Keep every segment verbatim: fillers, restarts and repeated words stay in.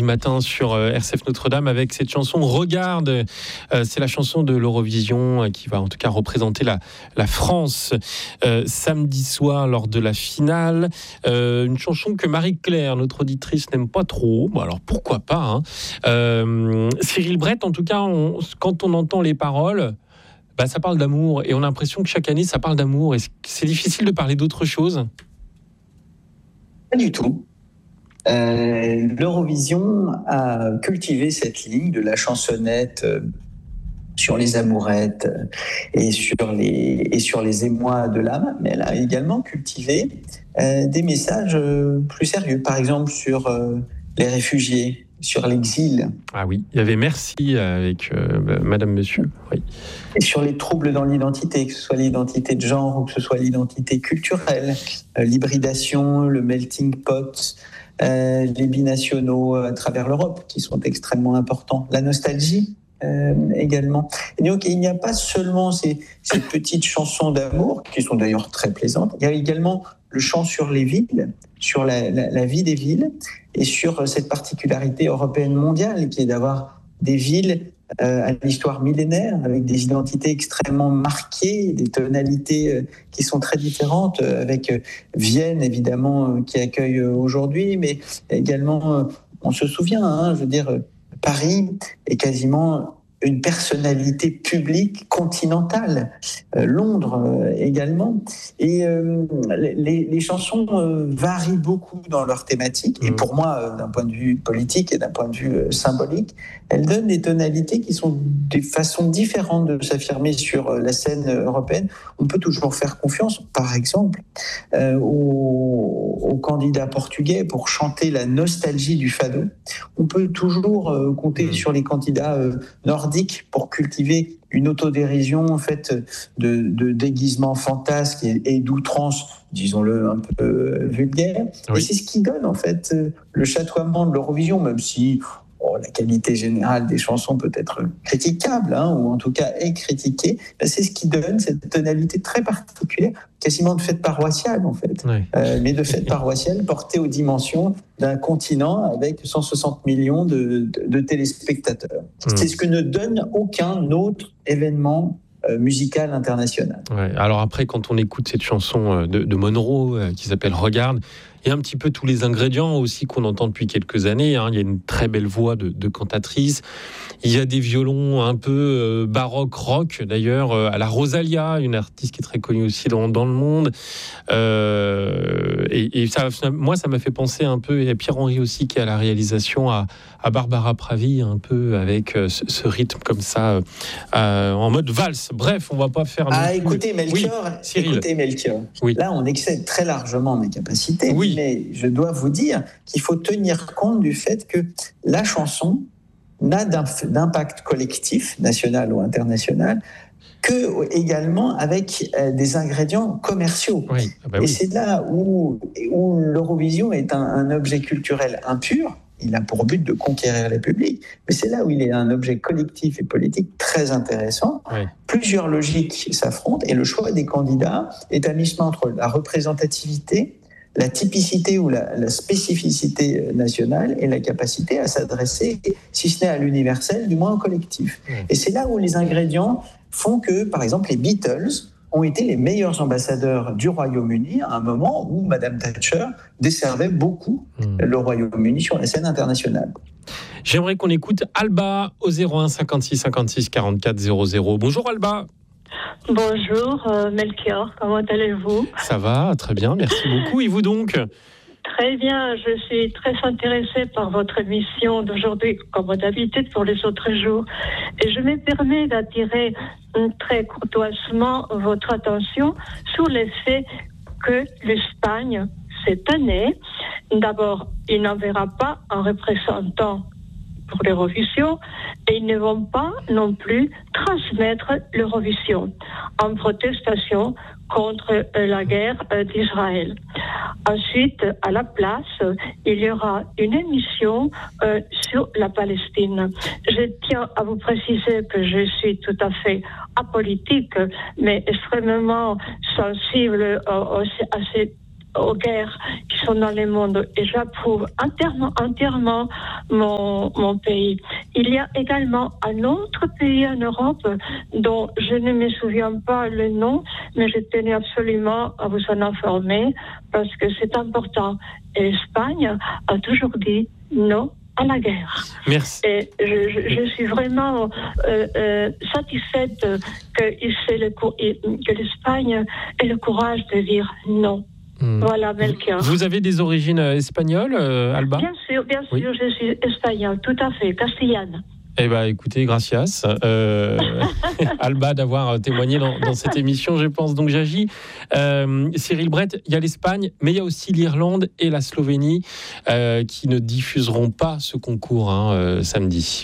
matin sur R C F Notre-Dame avec cette chanson Regarde. Euh, c'est la chanson de l'Eurovision euh, qui va en tout cas représenter la, la France euh, samedi soir lors de la finale. Euh, une chanson que Marie-Claire, notre auditrice, n'aime pas trop. Bon, alors pourquoi pas hein. euh, Cyril Brett, en tout cas, on, quand on entend les paroles, bah, ça parle d'amour et on a l'impression que chaque année ça parle d'amour. Et c'est difficile de parler d'autre chose. Pas du tout. Euh, L'Eurovision a cultivé cette ligne de la chansonnette euh, sur les amourettes euh, et, sur les, et sur les émois de l'âme, mais elle a également cultivé euh, des messages euh, plus sérieux, par exemple sur euh, les réfugiés, sur l'exil. Ah oui, il y avait Merci avec euh, Madame Monsieur. Oui. Et sur les troubles dans l'identité, que ce soit l'identité de genre ou que ce soit l'identité culturelle, euh, l'hybridation, le melting pot, euh, les binationaux à travers l'Europe qui sont extrêmement importants, la nostalgie euh, également. Et donc il n'y a pas seulement ces, ces petites chansons d'amour qui sont d'ailleurs très plaisantes, il y a également le chant sur les villes, sur la, la, la vie des villes et sur cette particularité européenne mondiale qui est d'avoir des villes euh, à l'histoire millénaire avec des identités extrêmement marquées, des tonalités euh, qui sont très différentes, euh, avec euh, Vienne évidemment euh, qui accueille euh, aujourd'hui, mais également, euh, on se souvient, hein, je veux dire, euh, Paris est quasiment une personnalité publique continentale, euh, Londres euh, également, et euh, les, les chansons euh, varient beaucoup dans leur thématique, et pour moi, euh, d'un point de vue politique et d'un point de vue euh, symbolique, elles donnent des tonalités qui sont des façons différentes de s'affirmer sur euh, la scène européenne. On peut toujours faire confiance, par exemple, euh, aux, aux candidats portugais pour chanter la nostalgie du fado. On peut toujours euh, compter mmh. sur les candidats euh, nordiques pour cultiver une autodérision en fait de, de déguisements fantasques et, et d'outrance, disons-le un peu euh, vulgaire. Oui. Et c'est ce qui donne en fait euh, le chatoiement de l'Eurovision, même si oh, la qualité générale des chansons peut être critiquable, hein, ou en tout cas est critiquée. Ben, c'est ce qui donne cette tonalité très particulière, quasiment de fête paroissiale en fait, oui. euh, mais de fête paroissiale portée aux dimensions d'un continent avec cent soixante millions de, de, de téléspectateurs. Mmh. C'est ce que ne donne aucun autre événement euh, musical international. Ouais, alors après, quand on écoute cette chanson de, de Monroe euh, qui s'appelle Regarde, il y a un petit peu tous les ingrédients aussi qu'on entend depuis quelques années. Hein. Il y a une très belle voix de, de cantatrice. Il y a des violons un peu euh, baroque rock d'ailleurs, euh, à la Rosalia, une artiste qui est très connue aussi dans, dans le monde. Euh, et et ça, moi, ça m'a fait penser un peu, et Pierre-Henri aussi qui est à la réalisation, à, à Barbara Pravi, un peu avec euh, ce, ce rythme comme ça, euh, en mode valse. Bref, on va pas faire... Ah, écoutez Melchior, oui, écoutez Melchior. Oui. Là, on excède très largement mes capacités. Oui. Mais je dois vous dire qu'il faut tenir compte du fait que la chanson n'a d'impact collectif, national ou international, que également avec des ingrédients commerciaux. Oui. Ah bah oui. Et c'est là où, où l'Eurovision est un, un objet culturel impur. Il a pour but de conquérir les publics, mais c'est là où il est un objet collectif et politique très intéressant. Oui. Plusieurs logiques s'affrontent et le choix des candidats est à mi-chemin entre la représentativité, la typicité ou la, la spécificité nationale et la capacité à s'adresser, si ce n'est à l'universel, du moins au collectif. Mmh. Et c'est là où les ingrédients font que, par exemple, les Beatles ont été les meilleurs ambassadeurs du Royaume-Uni à un moment où Madame Thatcher desservait beaucoup mmh. le Royaume-Uni sur la scène internationale. J'aimerais qu'on écoute Alba au zéro un cinquante-six cinquante-six quarante-quatre zéro zéro. Bonjour Alba. Bonjour euh, Melchior, comment allez-vous ? Ça va, très bien, merci beaucoup. Et vous donc ? Très bien, je suis très intéressée par votre émission d'aujourd'hui, comme d'habitude pour les autres jours. Et je me permets d'attirer très courtoisement votre attention sur le fait que l'Espagne, cette année, d'abord, il n'enverra pas un représentant pour l'Eurovision et ils ne vont pas non plus transmettre l'Eurovision en protestation contre la guerre d'Israël. Ensuite, à la place, il y aura une émission euh, sur la Palestine. Je tiens à vous préciser que je suis tout à fait apolitique, mais extrêmement sensible à, à ces aux guerres qui sont dans le monde et j'approuve entièrement, entièrement mon, mon pays. Il y a également un autre pays en Europe dont je ne me souviens pas le nom, mais je tenais absolument à vous en informer parce que c'est important. Et l'Espagne a toujours dit non à la guerre. Merci. Et je, je, je suis vraiment euh, euh, satisfaite que, le, que l'Espagne ait le courage de dire non. Mmh. Voilà, Melchior. Vous avez des origines espagnoles, euh, Alba ? Bien sûr, bien sûr, oui. Je suis espagnole, tout à fait, castillane. Eh bien, écoutez, gracias, euh, Alba, d'avoir témoigné dans, dans cette émission, je pense. Donc, j'agis. Euh, Cyril Brett, il y a l'Espagne, mais il y a aussi l'Irlande et la Slovénie euh, qui ne diffuseront pas ce concours hein, euh, samedi.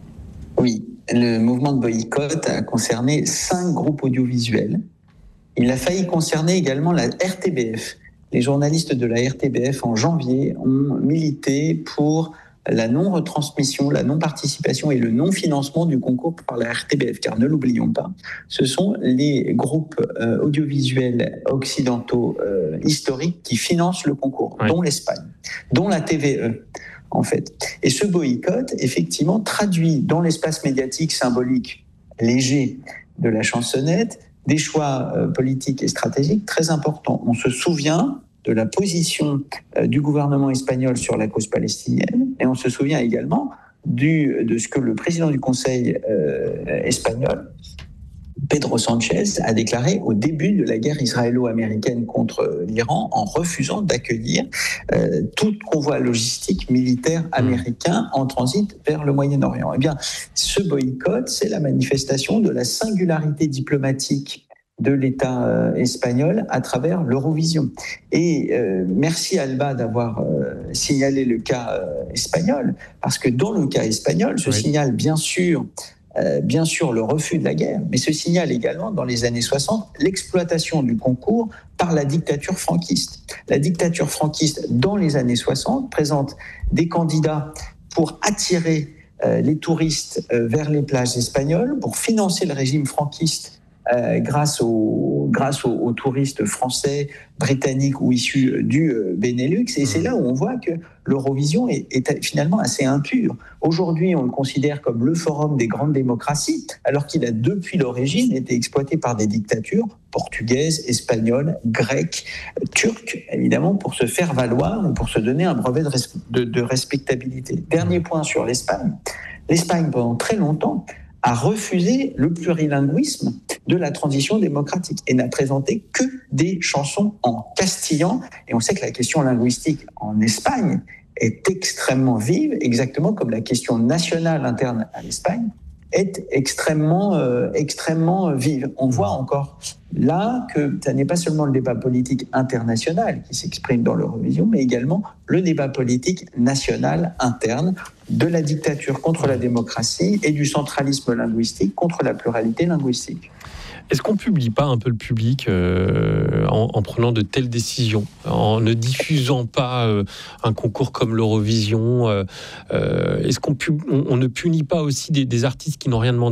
Oui, le mouvement de boycott a concerné cinq groupes audiovisuels. Il a failli concerner également la R T B F. Les journalistes de la R T B F, en janvier, ont milité pour la non-retransmission, la non-participation et le non-financement du concours par la R T B F, car ne l'oublions pas, ce sont les groupes euh, audiovisuels occidentaux euh, historiques qui financent le concours, oui. dont l'Espagne, dont la T V E, en fait. Et ce boycott, effectivement, traduit dans l'espace médiatique symbolique léger de la chansonnette des choix euh, politiques et stratégiques très importants. On se souvient de la position euh, du gouvernement espagnol sur la cause palestinienne, et on se souvient également du, de ce que le président du Conseil euh, espagnol, Pedro Sánchez, a déclaré au début de la guerre israélo-américaine contre l'Iran en refusant d'accueillir euh, tout convoi logistique militaire américain en transit vers le Moyen-Orient. Eh bien, ce boycott, c'est la manifestation de la singularité diplomatique de l'État euh, espagnol à travers l'Eurovision. Et euh, merci Alba d'avoir euh, signalé le cas euh, espagnol, parce que dans le cas espagnol, je oui. signale bien sûr, euh, bien sûr le refus de la guerre, mais se signale également dans les années soixante l'exploitation du concours par la dictature franquiste. La dictature franquiste, dans les années soixante, présente des candidats pour attirer euh, les touristes euh, vers les plages espagnoles, pour financer le régime franquiste Euh, grâce, aux, grâce aux, aux touristes français, britanniques ou issus du euh, Benelux. Et mmh. c'est là où on voit que l'Eurovision est, est finalement assez impur. Aujourd'hui, on le considère comme le forum des grandes démocraties, alors qu'il a depuis l'origine été exploité par des dictatures portugaises, espagnoles, grecques, turques, évidemment, pour se faire valoir et pour se donner un brevet de, res- de, de respectabilité. Dernier point sur l'Espagne. L'Espagne, pendant très longtemps, a refusé le plurilinguisme de la transition démocratique et n'a présenté que des chansons en castillan. Et on sait que la question linguistique en Espagne est extrêmement vive, exactement comme la question nationale interne à l'Espagne est extrêmement, euh, extrêmement vive. On voit encore là que ça n'est pas seulement le débat politique international qui s'exprime dans l'Eurovision, mais également le débat politique national interne de la dictature contre la démocratie et du centralisme linguistique contre la pluralité linguistique. Est-ce qu'on ne publie pas un peu le public euh, en, en prenant de telles décisions, en ne diffusant pas euh, un concours comme l'Eurovision euh, euh, Est-ce qu'on pub- on, on ne punit pas aussi des, des artistes qui n'ont rien demandé ?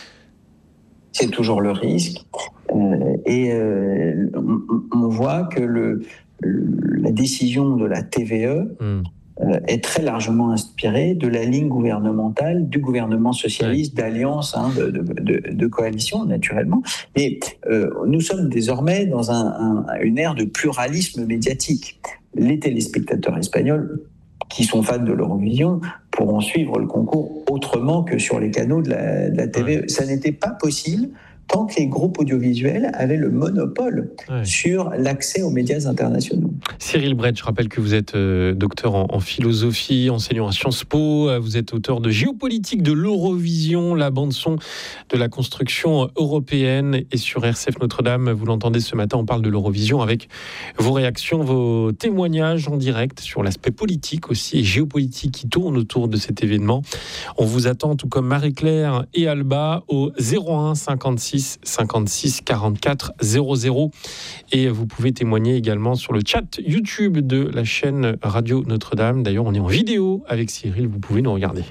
C'est toujours le risque. Euh, et euh, on, on voit que le, le, la décision de la T V E mmh. est très largement inspiré de la ligne gouvernementale du gouvernement socialiste, ouais. d'alliance, hein, de, de, de, de coalition, naturellement. Et euh, nous sommes désormais dans un, un, une ère de pluralisme médiatique. Les téléspectateurs espagnols qui sont fans de l'Eurovision pourront suivre le concours autrement que sur les canaux de la, de la T V E. Ouais. Ça n'était pas possible tant que les groupes audiovisuels avaient le monopole ouais. sur l'accès aux médias internationaux. Cyril Brett, je rappelle que vous êtes euh, docteur en, en philosophie, enseignant à Sciences Po, vous êtes auteur de Géopolitique de l'Eurovision, la bande-son de la construction européenne, et sur R C F Notre-Dame, vous l'entendez ce matin, on parle de l'Eurovision avec vos réactions, vos témoignages en direct sur l'aspect politique aussi et géopolitique qui tourne autour de cet événement. On vous attend, tout comme Marie-Claire et Alba, au zéro un cinquante-six cinquante-six quarante-quatre zéro zéro, et vous pouvez témoigner également sur le chat YouTube de la chaîne Radio Notre-Dame. D'ailleurs, on est en vidéo avec Cyril, vous pouvez nous regarder.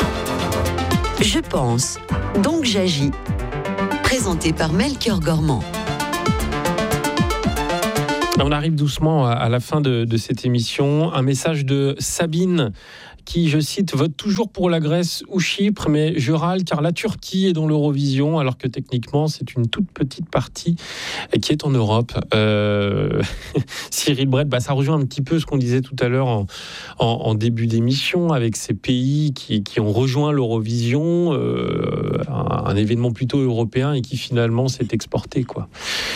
Je pense, donc j'agis. Présenté par Melchior Gormand. On arrive doucement à la fin de, de cette émission. Un message de Sabine qui, je cite, vote toujours pour la Grèce ou Chypre, mais je râle car la Turquie est dans l'Eurovision, alors que techniquement, c'est une toute petite partie qui est en Europe. Euh... Cyril Brett, bah, ça rejoint un petit peu ce qu'on disait tout à l'heure en, en, en début d'émission, avec ces pays qui, qui ont rejoint l'Eurovision, euh, un, un événement plutôt européen et qui finalement s'est exporté, quoi.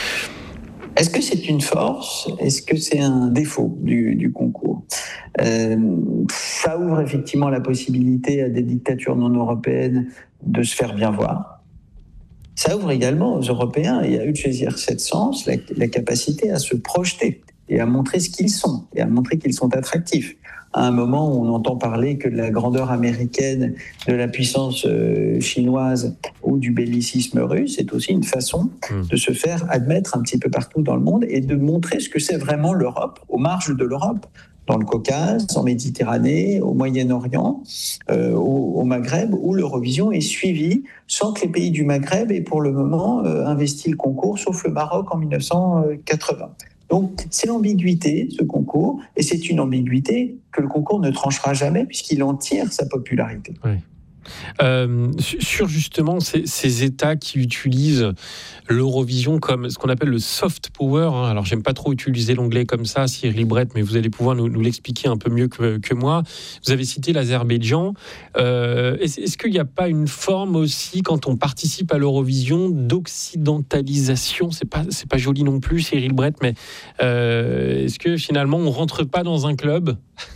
Est-ce que c'est une force ? Est-ce que c'est un défaut du, du concours ? euh, Ça ouvre effectivement la possibilité à des dictatures non européennes de se faire bien voir. Ça ouvre également aux Européens et à eux de choisir cette sens, la, la capacité à se projeter et à montrer ce qu'ils sont, et à montrer qu'ils sont attractifs. À un moment où on entend parler que de la grandeur américaine, de la puissance euh, chinoise ou du bellicisme russe, c'est aussi une façon mmh. de se faire admettre un petit peu partout dans le monde et de montrer ce que c'est vraiment l'Europe, aux marges de l'Europe, dans le Caucase, en Méditerranée, au Moyen-Orient, euh, au, au Maghreb, où l'Eurovision est suivie sans que les pays du Maghreb aient pour le moment euh, investi le concours, sauf le Maroc en dix-neuf cent quatre-vingts. Donc, c'est l'ambiguïté, ce concours, et c'est une ambiguïté que le concours ne tranchera jamais puisqu'il en tire sa popularité. Oui. Euh, sur justement ces, ces États qui utilisent l'Eurovision comme ce qu'on appelle le soft power, hein. Alors j'aime pas trop utiliser l'anglais comme ça, Cyril Brett, mais vous allez pouvoir nous, nous l'expliquer un peu mieux que, que moi. Vous avez cité l'Azerbaïdjan. Euh, est-ce, est-ce qu'il n'y a pas une forme aussi, quand on participe à l'Eurovision, d'occidentalisation ? C'est pas, c'est pas joli non plus, Cyril Brett, mais euh, est-ce que finalement on rentre pas dans un club ?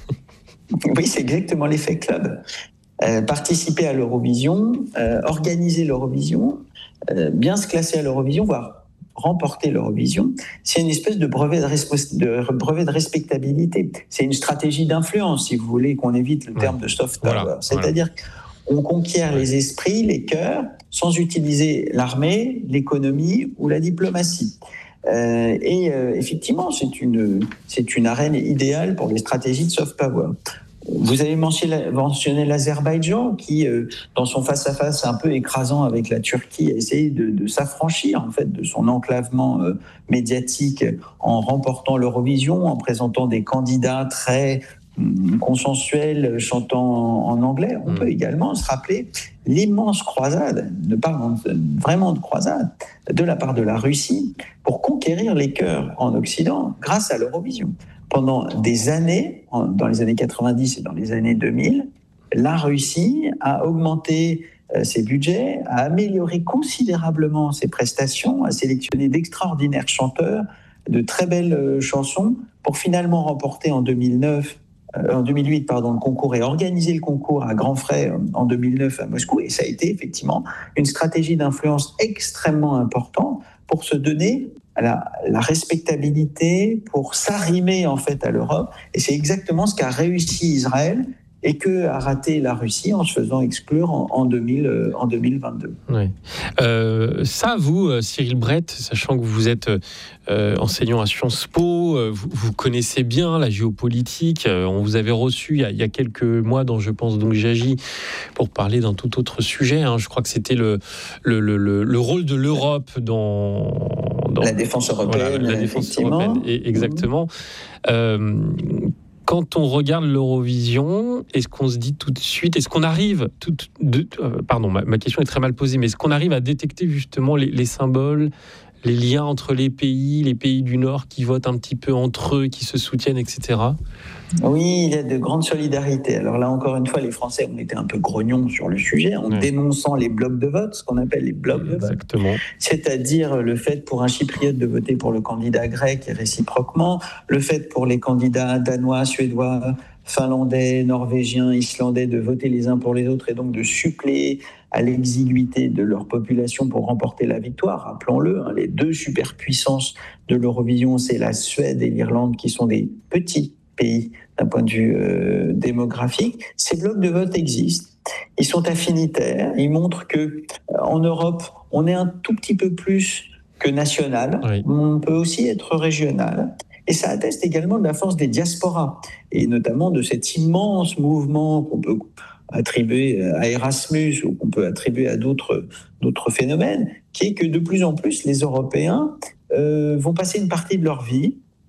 Oui, c'est exactement l'effet club. Euh, participer à l'Eurovision, euh, organiser l'Eurovision, euh, bien se classer à l'Eurovision, voire remporter l'Eurovision, c'est une espèce de brevet de, resp- de brevet de respectabilité. C'est une stratégie d'influence, si vous voulez, qu'on évite le ouais. terme de soft power. Voilà, C'est-à-dire voilà. qu'on conquiert les esprits, les cœurs, sans utiliser l'armée, l'économie ou la diplomatie. Euh, et euh, effectivement, c'est une, c'est une arène idéale pour les stratégies de soft power. Vous avez mentionné l'Azerbaïdjan qui, euh, dans son face-à-face un peu écrasant avec la Turquie, a essayé de, de s'affranchir en fait, de son enclavement euh, médiatique en remportant l'Eurovision, en présentant des candidats très hum, consensuels, chantant en, en anglais. On mmh. peut également se rappeler l'immense croisade, ne parlons vraiment de croisade, de la part de la Russie pour conquérir les cœurs en Occident grâce à l'Eurovision. Pendant des années, dans les années quatre-vingt-dix et dans les années deux mille, la Russie a augmenté ses budgets, a amélioré considérablement ses prestations, a sélectionné d'extraordinaires chanteurs, de très belles chansons, pour finalement remporter en deux mille neuf, euh, en deux mille huit pardon, le concours et organiser le concours à grands frais en deux mille neuf à Moscou. Et ça a été effectivement une stratégie d'influence extrêmement importante pour se donner La, la respectabilité, pour s'arrimer en fait à l'Europe, et c'est exactement ce qu'a réussi Israël et que a raté la Russie en se faisant exclure en, en, deux mille, euh, en deux mille vingt-deux. Oui. Euh, ça, vous, Cyril Brett, sachant que vous êtes euh, enseignant à Sciences Po, euh, vous, vous connaissez bien la géopolitique. Euh, on vous avait reçu il y, a, il y a quelques mois dans Je pense donc j'agis pour parler d'un tout autre sujet. Hein. Je crois que c'était le, le, le, le, le rôle de l'Europe dans Dans, la défense européenne, voilà, la défense européenne, exactement. Mmh. Euh, quand on regarde l'Eurovision, est-ce qu'on se dit tout de suite, est-ce qu'on arrive, tout, de, euh, pardon, ma, ma question est très mal posée, mais est-ce qu'on arrive à détecter justement les, les symboles, les liens entre les pays, les pays du Nord qui votent un petit peu entre eux, qui se soutiennent, et cetera. Oui, il y a de grandes solidarités. Alors là, encore une fois, les Français ont été un peu grognons sur le sujet en ouais. dénonçant les blocs de vote, ce qu'on appelle les blocs de vote. Exactement. C'est-à-dire le fait pour un Chypriote de voter pour le candidat grec et réciproquement, le fait pour les candidats danois, suédois, finlandais, norvégiens, islandais de voter les uns pour les autres et donc de suppléer à l'exiguïté de leur population pour remporter la victoire. Rappelons-le, hein, les deux superpuissances de l'Eurovision, c'est la Suède et l'Irlande qui sont des petits pays d'un point de vue euh, démographique. Ces blocs de vote existent. Ils sont affinitaires. Ils montrent que euh, en Europe, on est un tout petit peu plus que national. Oui. On peut aussi être régional. Et ça atteste également de la force des diasporas, et notamment de cet immense mouvement qu'on peut attribuer à Erasmus ou qu'on peut attribuer à d'autres, d'autres phénomènes, qui est que de plus en plus les Européens euh, vont passer une partie de leur vie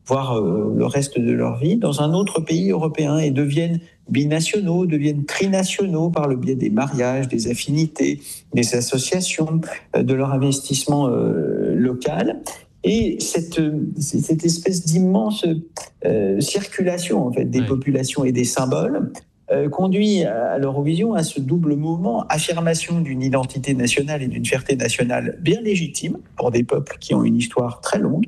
voire euh, le reste de leur vie, dans un autre pays européen et deviennent binationaux, deviennent trinationaux par le biais des mariages, des affinités, des associations, euh, de leur investissement euh, local. Et cette, cette espèce d'immense euh, circulation en fait, des ouais. populations et des symboles euh, conduit à l'Eurovision à ce double mouvement, affirmation d'une identité nationale et d'une fierté nationale bien légitime pour des peuples qui ont une histoire très longue,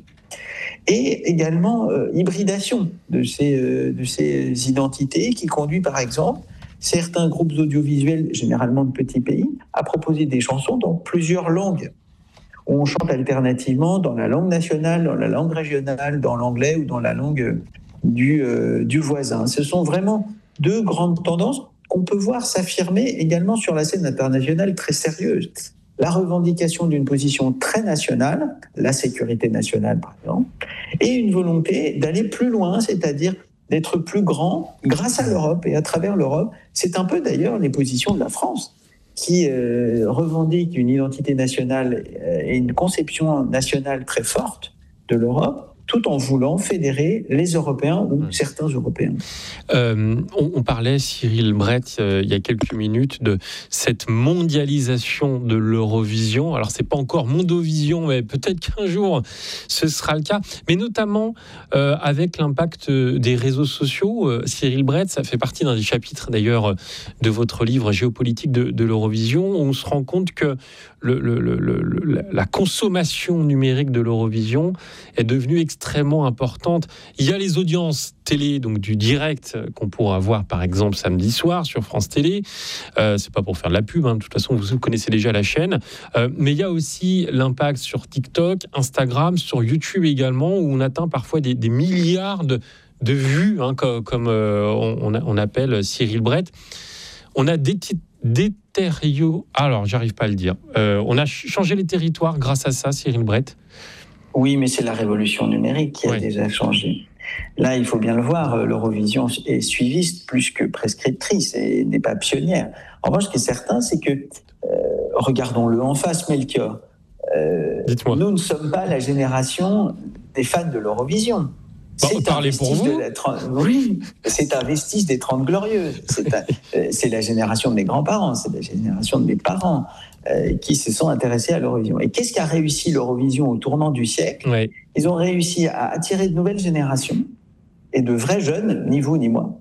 et également euh, hybridation de ces, euh, de ces identités qui conduit par exemple certains groupes audiovisuels, généralement de petits pays, à proposer des chansons dans plusieurs langues. On chante alternativement dans la langue nationale, dans la langue régionale, dans l'anglais ou dans la langue du, euh, du voisin. Ce sont vraiment deux grandes tendances qu'on peut voir s'affirmer également sur la scène internationale très sérieuse. La revendication d'une position très nationale, la sécurité nationale par exemple, et une volonté d'aller plus loin, c'est-à-dire d'être plus grand grâce à l'Europe et à travers l'Europe. C'est un peu d'ailleurs les positions de la France, qui euh, revendique une identité nationale euh, et une conception nationale très forte de l'Europe, tout en voulant fédérer les Européens ou ouais. certains Européens. Euh, on, on parlait, Cyril Brett, euh, il y a quelques minutes, de cette mondialisation de l'Eurovision. Alors, c'est pas encore Mondovision, mais peut-être qu'un jour, ce sera le cas. Mais notamment, euh, avec l'impact des réseaux sociaux, euh, Cyril Brett, ça fait partie d'un des chapitres, d'ailleurs, de votre livre Géopolitique de, de l'Eurovision, où on se rend compte que le, le, le, le, la consommation numérique de l'Eurovision est devenue extrêmement importante. Il y a les audiences télé, donc du direct qu'on pourra voir par exemple samedi soir sur France Télé. Euh, c'est pas pour faire de la pub, hein, de toute façon vous connaissez déjà la chaîne. Euh, mais il y a aussi l'impact sur TikTok, Instagram, sur YouTube également, où on atteint parfois des, des milliards de, de vues, hein, comme, comme euh, on, on appelle Cyril Brett. On a des détérioré. Alors, j'arrive pas à le dire. Euh, on a changé les territoires grâce à ça, Cyril Brett. Oui, mais c'est la révolution numérique qui a oui. déjà changé. Là, il faut bien le voir, l'Eurovision est suiviste plus que prescriptrice et n'est pas pionnière. En revanche, ce qui est certain, c'est que, euh, regardons-le en face, Melchior, euh, nous ne sommes pas la génération des fans de l'Eurovision. Bon, c'est parlez pour vous. La, oui, c'est un vestige des Trente Glorieuses. C'est, un, c'est la génération de mes grands-parents, c'est la génération de mes parents euh, qui se sont intéressés à l'Eurovision. Et qu'est-ce qu'a réussi l'Eurovision au tournant du siècle ? Oui. Ils ont réussi à attirer de nouvelles générations et de vrais jeunes, ni vous ni moi.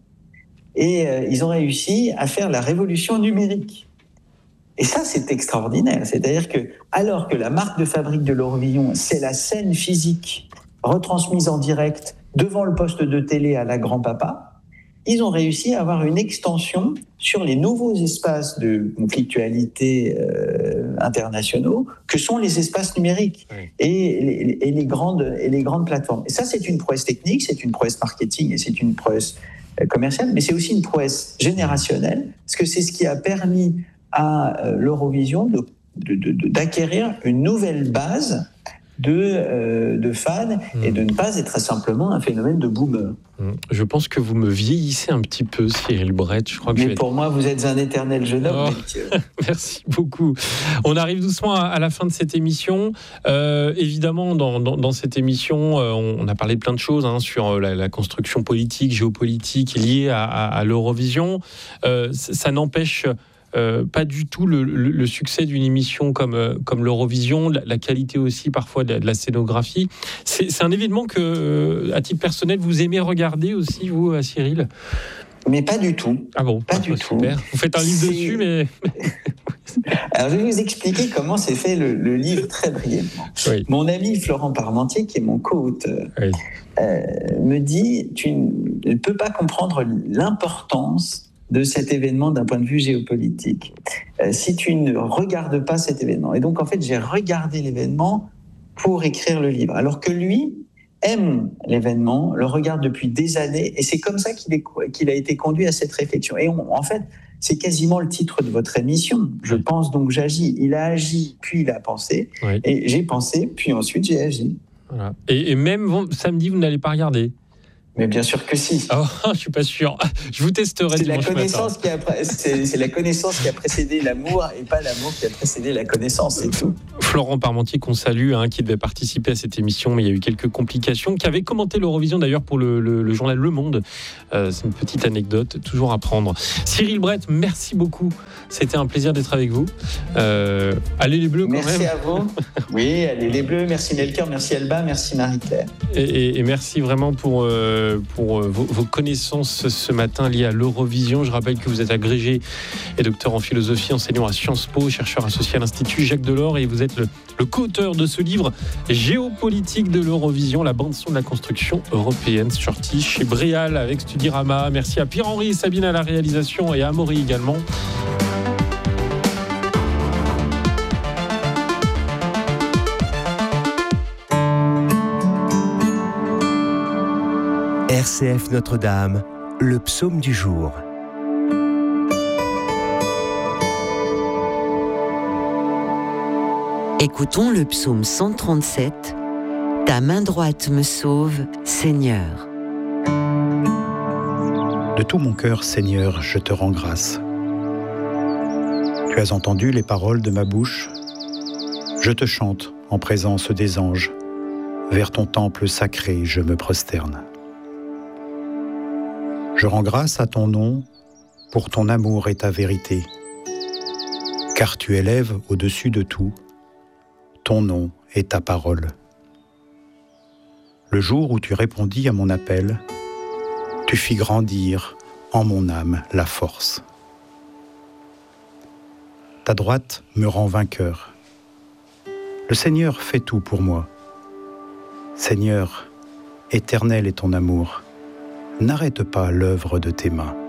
Et euh, ils ont réussi à faire la révolution numérique. Et ça, c'est extraordinaire. C'est-à-dire que, alors que la marque de fabrique de l'Eurovision, c'est la scène physique retransmise en direct devant le poste de télé à la grand-papa, ils ont réussi à avoir une extension sur les nouveaux espaces de conflictualité euh, internationaux que sont les espaces numériques oui. et, les, et, les grandes, et les grandes plateformes. Et ça, c'est une prouesse technique, c'est une prouesse marketing et c'est une prouesse euh, commerciale, mais c'est aussi une prouesse générationnelle, parce que c'est ce qui a permis à euh, l'Eurovision de, de, de, de, d'acquérir une nouvelle base de, euh, de fans mmh. et de ne pas être simplement un phénomène de boomer. Mmh. Je pense que vous me vieillissez un petit peu, Cyril Brett. Je crois que Mais vais... pour moi, vous êtes un éternel jeune homme. Oh. Merci beaucoup. On arrive doucement à la fin de cette émission. Euh, évidemment, dans, dans, dans cette émission, euh, on a parlé de plein de choses hein, sur la, la construction politique, géopolitique liée à, à, à l'Eurovision. Euh, ça, ça n'empêche... Euh, pas du tout le, le, le succès d'une émission comme, euh, comme l'Eurovision, la, la qualité aussi parfois de, de la scénographie. C'est, c'est un événement que, euh, à titre personnel, vous aimez regarder aussi, vous, Cyril ? Mais pas du tout. Ah bon, pas ah, du bah, tout. Super. Vous faites un livre c'est... dessus, mais... Alors, je vais vous expliquer comment s'est fait le, le livre très brièvement. Oui. Mon ami Florent Parmentier, qui est mon co-auteur, oui. euh, me dit « Tu ne peux pas comprendre l'importance de cet événement d'un point de vue géopolitique, euh, si tu ne regardes pas cet événement. » Et donc, en fait, j'ai regardé l'événement pour écrire le livre. Alors que lui aime l'événement, le regarde depuis des années, et c'est comme ça qu'il, est, qu'il a été conduit à cette réflexion. Et on, en fait, c'est quasiment le titre de votre émission. Je pense donc j'agis. Il a agi, puis il a pensé, oui. et j'ai pensé, puis ensuite j'ai agi. Voilà. Et, et même samedi, vous n'allez pas regarder ? Mais bien sûr que si. Oh, je suis pas sûr. Je vous testerai c'est la dimanche connaissance matin. qui a, c'est, c'est la connaissance qui a précédé l'amour et pas l'amour qui a précédé la connaissance, c'est tout. Florent Parmentier, qu'on salue, hein, qui devait participer à cette émission, mais il y a eu quelques complications, qui avait commenté l'Eurovision d'ailleurs pour le, le, le journal Le Monde. Euh, c'est une petite anecdote, toujours à prendre. Cyril Brett, merci beaucoup. C'était un plaisir d'être avec vous. Euh, allez les Bleus quand merci même. Merci à vous. Oui, allez les Bleus. Merci Melchior, merci Alba, merci Marie-Claire. Et, et, et merci vraiment pour, euh, pour vos, vos connaissances ce matin liées à l'Eurovision. Je rappelle que vous êtes agrégé et docteur en philosophie, enseignant à Sciences Po, chercheur associé à l'Institut Jacques Delors, et vous êtes le, le co-auteur de ce livre Géopolitique de l'Eurovision, la bande-son de la construction européenne, sorti chez Bréal avec Studirama. Merci à Pierre-Henri et Sabine à la réalisation et à Amaury également. R C F Notre-Dame, le psaume du jour. Écoutons le psaume cent trente-sept. Ta main droite me sauve, Seigneur. De tout mon cœur, Seigneur, je te rends grâce. Tu as entendu les paroles de ma bouche. Je te chante en présence des anges. Vers ton temple sacré, je me prosterne. Je rends grâce à ton nom pour ton amour et ta vérité. Car tu élèves au-dessus de tout ton nom et ta parole. Le jour où tu répondis à mon appel, tu fis grandir en mon âme la force. Ta droite me rend vainqueur. Le Seigneur fait tout pour moi. Seigneur, éternel est ton amour. N'arrête pas l'œuvre de tes mains.